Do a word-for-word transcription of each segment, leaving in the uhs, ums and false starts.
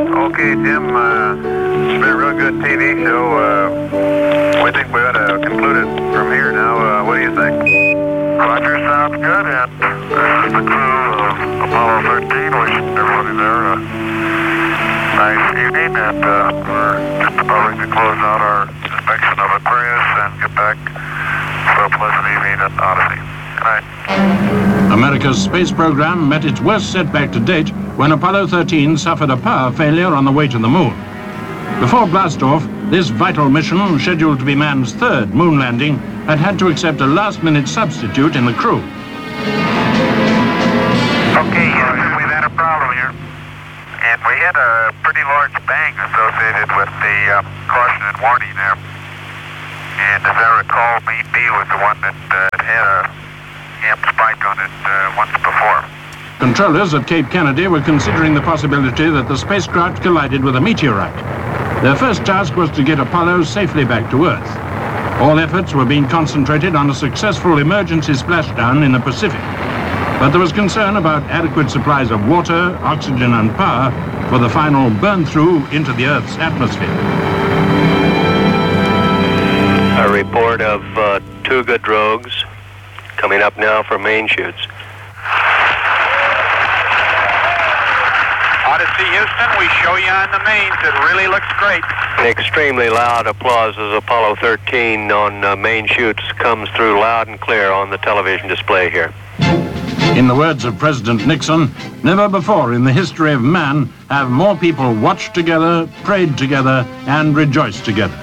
Okay, Jim, uh, it's been a real good T V show. Uh, we think we ought to conclude it from here now. Uh, what do you think? Roger, sounds good. And this is the crew of Apollo thirteen. Wishing everybody there a nice evening. And uh, we're just about ready to close out our inspection of Aquarius and get back for a pleasant evening at Odyssey. Good night. America's space program met its worst setback to date when Apollo thirteen suffered a power failure on the way to the moon. Before blastoff, this vital mission, scheduled to be man's third moon landing, had had to accept a last-minute substitute in the crew. Okay, Houston, we've had a problem here. And we had a pretty large bang associated with the um, caution and warning there. And as I recall, Main B was the one that uh, had a amp spike on it uh, once before. Controllers at Cape Kennedy were considering the possibility that the spacecraft collided with a meteorite. Their first task was to get Apollo safely back to Earth. All efforts were being concentrated on a successful emergency splashdown in the Pacific. But there was concern about adequate supplies of water, oxygen and power for the final burn-through into the Earth's atmosphere. A report of uh, two good drogues coming up now for main chutes. Odyssey, Houston, we show you on the mains. It really looks great. An extremely loud applause as Apollo thirteen on uh, main chutes comes through loud and clear on the television display here. In the words of President Nixon, never before in the history of man have more people watched together, prayed together, and rejoiced together.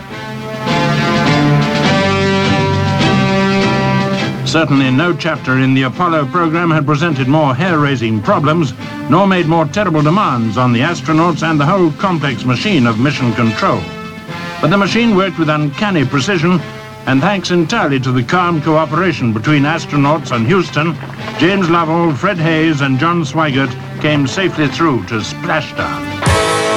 Certainly no chapter in the Apollo program had presented more hair-raising problems, nor made more terrible demands on the astronauts and the whole complex machine of mission control. But the machine worked with uncanny precision, and thanks entirely to the calm cooperation between astronauts and Houston, James Lovell, Fred Hayes, and John Swigert came safely through to splashdown.